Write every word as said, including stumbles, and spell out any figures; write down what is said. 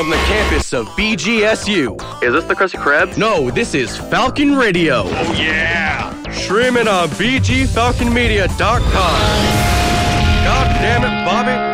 from the campus of B G S U. Is this the Krusty Krab? No, this is Falcon Radio. Oh, yeah! Streaming on B G Falcon Media dot com. God damn it, Bobby.